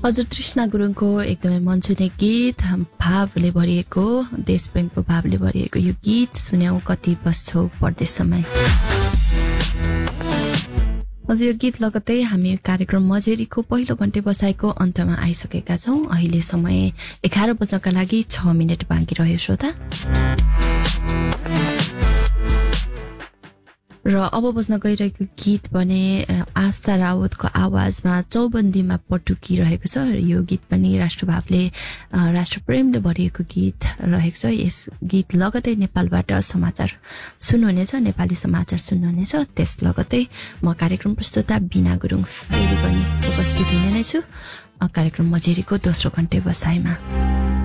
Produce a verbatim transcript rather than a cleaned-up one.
हजुर तृष्णा गुरुङको एकदमै मन छुने गीत भावले भरिएको देशप्रेमको भावले भरिएको यो गीत सुन्यौं कति बस्छौ परदेश समय। हजुर यो गीत लगत्तै हामी कार्यक्रम मझेरीको पहिलो घण्टे बसाइको अन्तमा आइसकेका छौं। अहिले समय एघार बज्नका लागि छ मिनट बाँकी रह्यो श्रोता। र अब बज्न गइरहेको गीत भने आस्था रावतको आवाजमा चौबन्दीमा पटुकी रहेको छ। यो गीत पनि राष्ट्रभावले राष्ट्रप्रेमले भरिएको गीत रहेको छ। यस गीत लगतै नेपालबाट समाचार सुन्नुहुनेछ, नेपाली समाचार सुन्नुहुनेछ। त्यस लगतै म कार्यक्रम प्रस्तुता बिना गुरुङ फेरि पनि उपस्थित हुने नै छु कार्यक्रम मझेरीको दोस्रो घण्टे बसाइमा।